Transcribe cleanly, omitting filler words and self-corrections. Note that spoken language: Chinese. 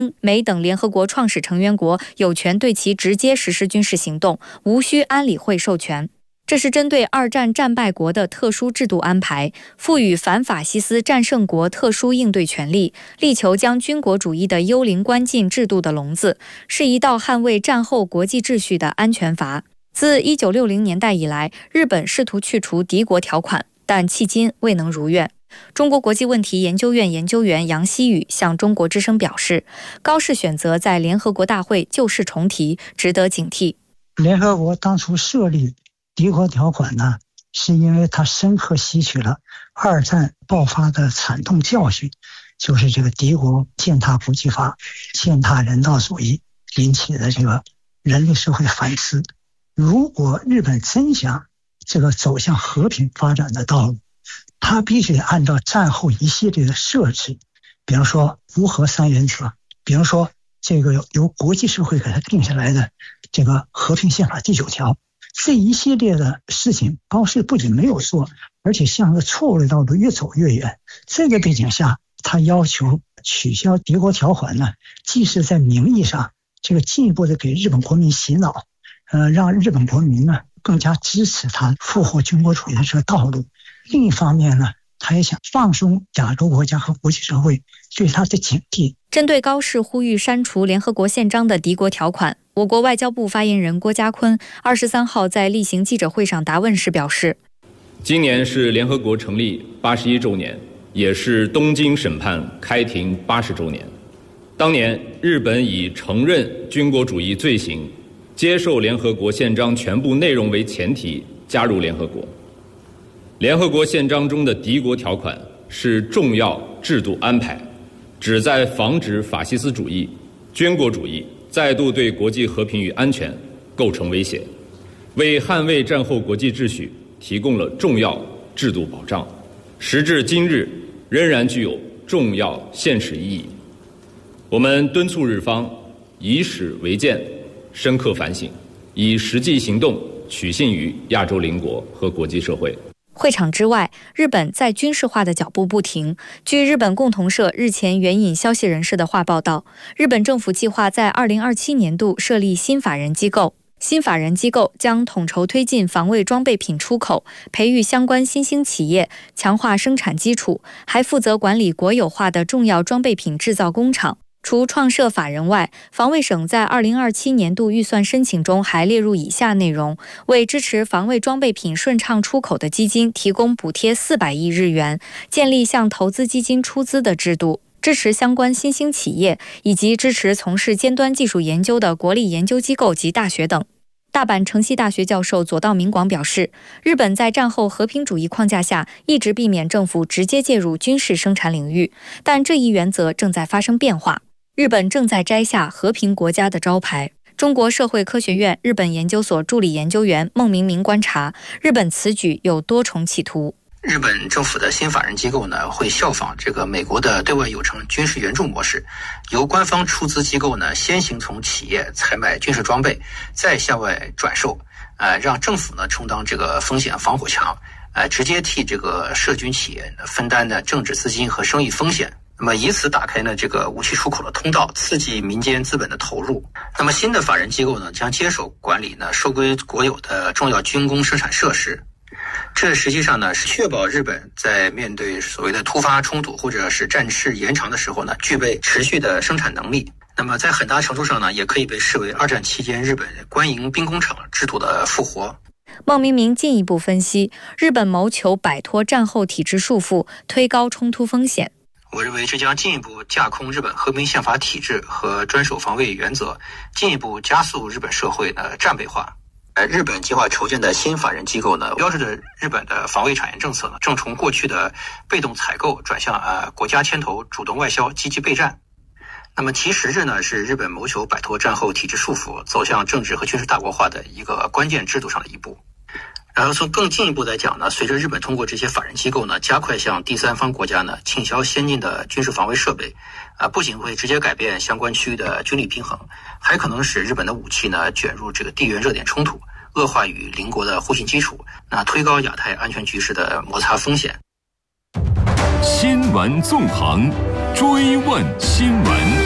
美等联合国创始成员国有权对其直接实施军事行动，无需安理会授权。这是针对二战战败国的特殊制度安排，赋予反法西斯战胜国特殊应对权利，力求将军国主义的幽灵关进制度的笼子，是一道捍卫战后国际秩序的安全阀。自1960年代以来，日本试图去除敌国条款，但迄今未能如愿。中国国际问题研究院研究员杨希宇向中国之声表示，高市选择在联合国大会旧事重提，值得警惕。 联合国当初设立敌国条款呢，是因为它深刻吸取了二战爆发的惨痛教训，就是这个敌国践踏国际法、践踏人道主义引起的这个人类社会反思。如果日本真想这个走向和平发展的道路，它必须得按照战后一系列的设置，比如说无核三原则，比如说这个由国际社会给它定下来的这个和平宪法第9条，这一系列的事情，高市不仅没有做，而且向着错误的道路越走越远。这个背景下，他要求取消敌国条款呢，既是在名义上这个进一步的给日本国民洗脑，让日本国民呢更加支持他复活军国主义的这个道路。另一方面呢，他也想放松亚洲国家和国际社会对他的警惕。 针对高市呼吁删除联合国宪章的敌国条款，我国外交部发言人郭家坤23号在例行记者会上答问时表示， 今年是联合国成立81周年，也是东京审判开庭80周年。当年日本以承认军国主义罪行，接受联合国宪章全部内容为前提加入联合国。联合国宪章中的敌国条款是重要制度安排，旨在防止法西斯主义、军国主义再度对国际和平与安全构成威胁，为捍卫战后国际秩序提供了重要制度保障，时至今日仍然具有重要现实意义。我们敦促日方以史为鉴，深刻反省，以实际行动取信于亚洲邻国和国际社会。 会场之外，日本在军事化的脚步不停。据日本共同社日前援引消息人士的话报道，日本政府计划在2027年度设立新法人机构。新法人机构将统筹推进防卫装备品出口，培育相关新兴企业，强化生产基础，还负责管理国有化的重要装备品制造工厂。除创设法人外，防卫省在2027年度预算申请中还列入以下内容：为支持防卫装备品顺畅出口的基金提供补贴400亿日元，建立向投资基金出资的制度，支持相关新兴企业，以及支持从事尖端技术研究的国立研究机构及大学等。大阪城西大学教授佐道明广表示，日本在战后和平主义框架下一直避免政府直接介入军事生产领域，但这一原则正在发生变化。日本正在摘下和平国家的招牌。中国社会科学院日本研究所助理研究员孟明明观察，日本此举有多重企图。 日本政府的新法人机构呢，会效仿这个美国的对外有偿军事援助模式，由官方出资机构呢先行从企业采买军事装备，再向外转售，让政府呢充当这个风险防火墙，直接替这个涉军企业分担的政治资金和生意风险。那么以此打开呢这个武器出口的通道，刺激民间资本的投入。那么新的法人机构呢将接手管理呢收归国有的重要军工生产设施。这实际上呢是确保日本在面对所谓的突发冲突或者是战事延长的时候呢，具备持续的生产能力。那么在很大程度上呢，也可以被视为二战期间日本官营兵工厂制度的复活。 孟明明进一步分析，日本谋求摆脱战后体制束缚，推高冲突风险。 我认为这将进一步架空日本和平宪法体制和专守防卫原则，进一步加速日本社会的战备化。日本计划筹建的新法人机构呢，标志着日本的防卫产业政策呢，正从过去的被动采购转向国家牵头、主动外销、积极备战。那么其实质呢，是日本谋求摆脱战后体制束缚，走向政治和军事大国化的一个关键制度上的一步。然后从更进一步来讲呢，随着日本通过这些法人机构呢，加快向第三方国家呢倾销先进的军事防卫设备，不仅会直接改变相关区域的军力平衡，还可能使日本的武器呢卷入这个地缘热点冲突，恶化与邻国的互信基础，那推高亚太安全局势的摩擦风险。 新闻纵横，追问新闻。